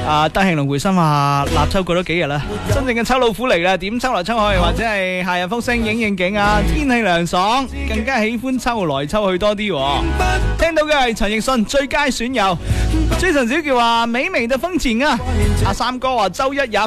德慶龍回心話立秋過咗幾日啦，真正嘅秋老虎嚟啦，點秋來秋去或者係夏日福星影應景啊，天氣涼爽，更加喜歡秋來秋去多啲。聽到嘅係陳奕迅最佳損友，Jason小喬話美味的風情啊，阿三哥話周一也